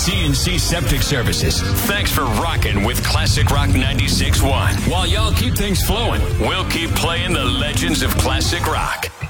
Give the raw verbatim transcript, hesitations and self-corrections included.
C and C Septic Services. Thanks for rocking with Classic Rock ninety-six point one. While y'all keep things flowing, we'll keep playing the legends of classic rock.